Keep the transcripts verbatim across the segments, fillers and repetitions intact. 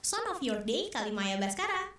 Song of Your Day Kalimaya Baskara.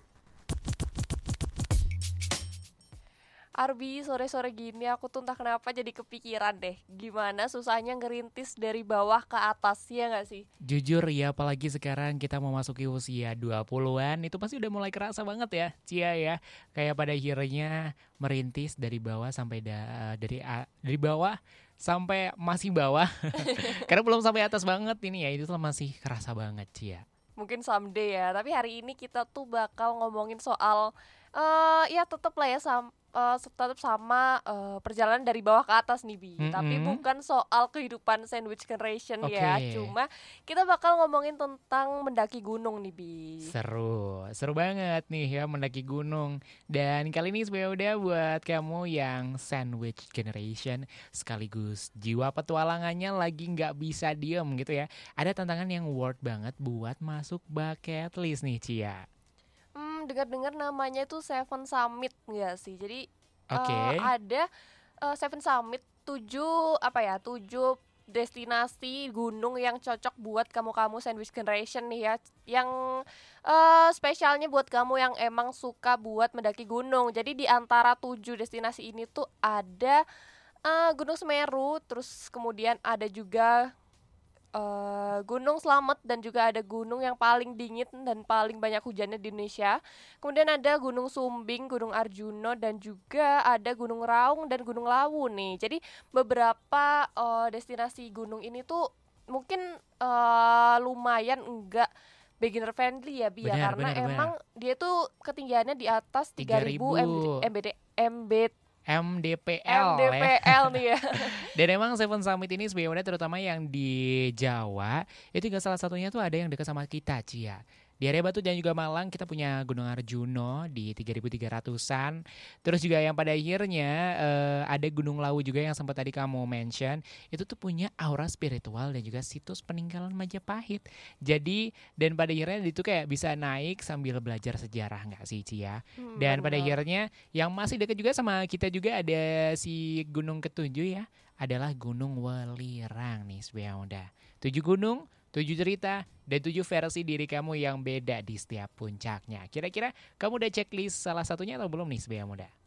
Arbi, sore-sore gini aku tuh entah kenapa jadi kepikiran deh, gimana susahnya ngerintis dari bawah ke atas, ya gak sih? Jujur ya, apalagi sekarang kita memasuki usia dua puluhan, itu pasti udah mulai kerasa banget ya, Cia ya. Kayak pada akhirnya merintis dari bawah sampai da- dari a- dari bawah sampai masih bawah. Karena belum sampai atas banget ini ya, itu tuh masih kerasa banget, Cia. Mungkin someday ya, tapi hari ini kita tuh bakal ngomongin soal uh, ya tetep lah ya sam, uh, tetap sama uh, perjalanan dari bawah ke atas nih Bi. Mm-mm. Tapi bukan soal kehidupan sandwich generation ya, Oke. cuma kita bakal ngomongin tentang mendaki gunung nih Bi. Seru, seru banget nih ya mendaki gunung. Dan kali ini sebenarnya udah buat kamu yang sandwich generation sekaligus jiwa petualangannya lagi nggak bisa diem gitu ya. Ada tantangan yang worth banget buat masuk bucket list nih Cia. Hmm, dengar-dengar namanya itu Seven Summit nggak sih? Jadi Oke. eh, ada eh, Seven Summit, tujuh apa ya? Tujuh destinasi gunung yang cocok buat kamu-kamu sandwich generation nih ya. Yang eh, spesialnya buat kamu yang emang suka buat mendaki gunung. Jadi di antara tujuh destinasi ini tuh ada eh, Gunung Semeru, terus kemudian ada juga eh, Gunung Slamet, dan juga ada gunung yang paling dingin dan paling banyak hujannya di Indonesia. Kemudian ada Gunung Sumbing, Gunung Arjuno, dan juga ada Gunung Raung dan Gunung Lawu nih. Jadi beberapa eh, destinasi gunung ini tuh mungkin eh, lumayan enggak beginner friendly ya Bi ya, Benar, karena benar, benar. emang dia tuh ketinggiannya di atas tiga ribu tiga ribu. M B D M B M D P L M D P ya. L nih ya. Dan emang Seven Summit ini sebenarnya terutama yang di Jawa, itu juga salah satunya tuh ada yang dekat sama kita, Cia. Di area Batu dan juga Malang kita punya Gunung Arjuno di tiga ribu tiga ratusan. Terus juga yang pada akhirnya eh, ada Gunung Lawu juga yang sempat tadi kamu mention. Itu tuh punya aura spiritual dan juga situs peninggalan Majapahit. Jadi dan pada akhirnya itu kayak bisa naik sambil belajar sejarah nggak sih Cia? Hmm, Dan pada benar. akhirnya yang masih dekat juga sama kita juga ada si gunung ketujuh ya, adalah Gunung Welirang nih sebenarnya udah. Tujuh gunung, tujuh cerita, dan tujuh versi diri kamu yang beda di setiap puncaknya. Kira-kira kamu udah checklist salah satunya atau belum nih sebenarnya muda?